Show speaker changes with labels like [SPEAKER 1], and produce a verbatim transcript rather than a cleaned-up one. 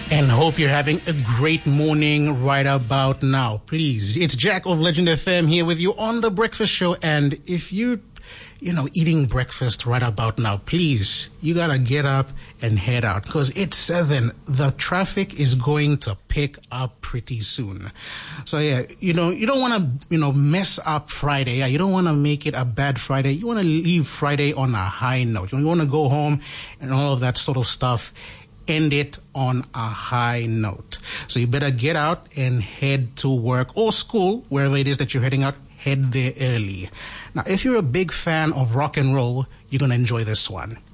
[SPEAKER 1] And hope you're having a great morning right about now. Please, it's Jack of Legend F M here with you on The Breakfast Show. And if you, you know, eating breakfast right about now, please, you gotta get up and head out because it's seven. The traffic is going to pick up pretty soon. So yeah, you know, you don't want to, you know, mess up Friday. Yeah, you don't want to make it a bad Friday. You want to leave Friday on a high note. You want to go home and all of that sort of stuff. End it on a high note. So you better get out and head to work or school, wherever it is that you're heading out, head there early. Now, if you're a big fan of rock and roll, you're going to enjoy this one.